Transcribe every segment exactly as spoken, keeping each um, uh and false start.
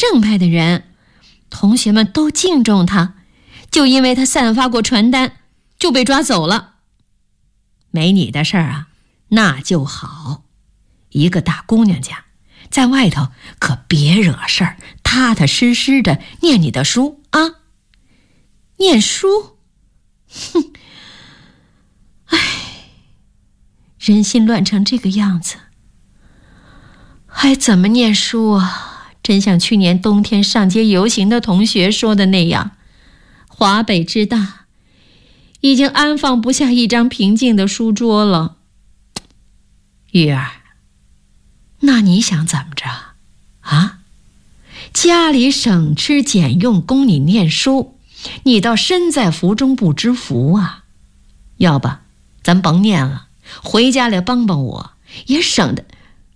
正派的人，同学们都敬重他，就因为他散发过传单就被抓走了。没你的事儿啊，那就好。一个大姑娘家，在外头可别惹事儿，踏踏实实的念你的书啊。念书？哼，唉，人心乱成这个样子，还怎么念书啊？真像去年冬天上街游行的同学说的那样，华北之大已经安放不下一张平静的书桌了。玉儿，那你想怎么着啊？家里省吃俭用供你念书，你倒身在福中不知福啊。要不咱甭念了，回家来帮帮我，也省得。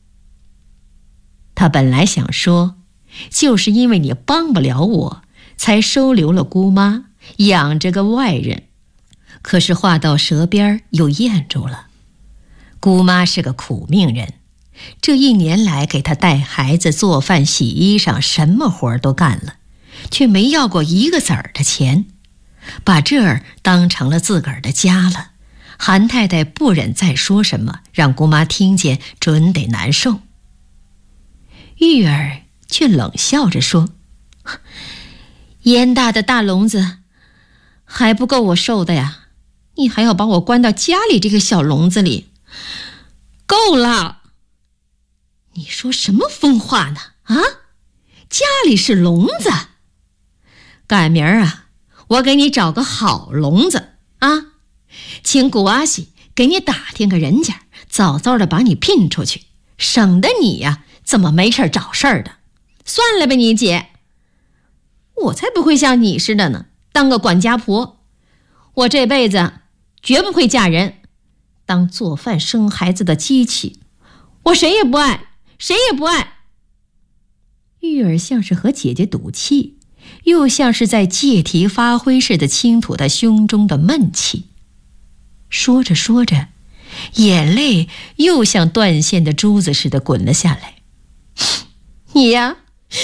他本来想说，就是因为你帮不了我，才收留了姑妈，养着个外人。可是话到舌边又咽住了。姑妈是个苦命人，这一年来给她带孩子、做饭、洗衣裳，什么活都干了，却没要过一个子儿的钱，把这儿当成了自个儿的家了。韩太太不忍再说什么，让姑妈听见准得难受。玉儿却冷笑着说：严大的大笼子还不够我受的呀，你还要把我关到家里这个小笼子里，够了！你说什么疯话呢？啊，家里是笼子，赶明儿啊，我给你找个好笼子啊，请古阿喜给你打听个人家，早早的把你聘出去，省得你呀、啊、这么没事找事儿的。算了吧，你姐，我才不会像你似的呢，当个管家婆。我这辈子绝不会嫁人，当做饭生孩子的机器，我谁也不爱，谁也不爱。玉儿像是和姐姐赌气，又像是在借题发挥似的倾吐她胸中的闷气。说着说着，眼泪又像断线的珠子似的滚了下来。你呀，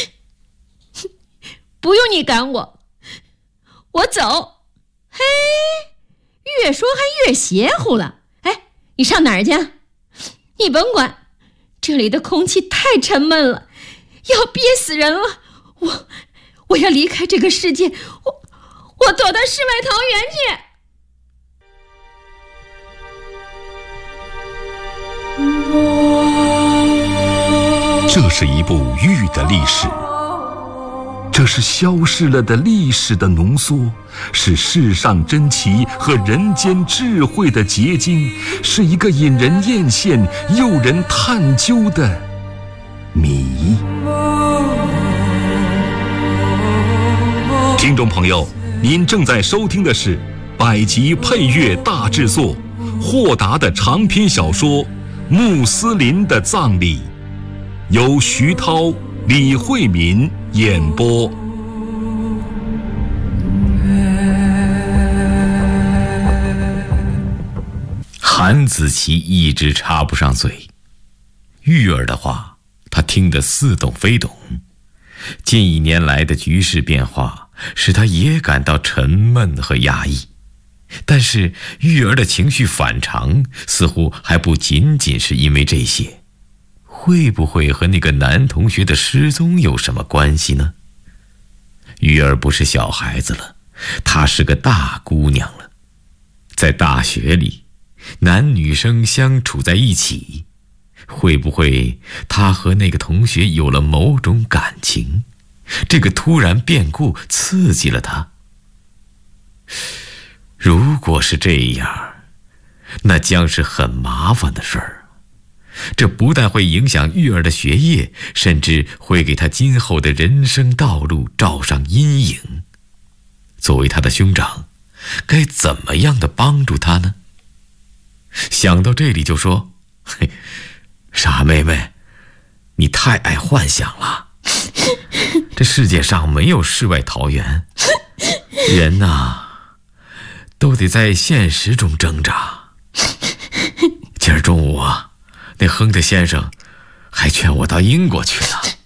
不用你赶我，我走。嘿，越说还越邪乎了。哎，你上哪儿去？你甭管，这里的空气太沉闷了，要憋死人了。我我要离开这个世界，我我躲到世外桃源去。 这是一部玉的历史，这是消逝了的历史的浓缩，是世上珍奇和人间智慧的结晶，是一个引人艳羡、诱人探究的谜。听众朋友，您正在收听的是百集配乐大制作豁达的长篇小说《穆斯林的葬礼》，由徐涛、李惠民演播。 韩子琪一直插不上嘴，玉儿的话他听得似懂非懂。近一年来的局势变化使他也感到沉闷和压抑，但是玉儿的情绪反常似乎还不仅仅是因为这些，会不会和那个男同学的失踪有什么关系呢？玉儿不是小孩子了，她是个大姑娘了。在大学里，男女生相处在一起，会不会她和那个同学有了某种感情？这个突然变故刺激了她。如果是这样，那将是很麻烦的事儿。这不但会影响玉儿的学业，甚至会给她今后的人生道路罩上阴影。作为她的兄长，该怎么样的帮助她呢？想到这里就说：嘿，傻妹妹，你太爱幻想了。这世界上没有世外桃源，人呐、啊，都得在现实中挣扎。今儿中午啊，那亨特先生还劝我到英国去呢。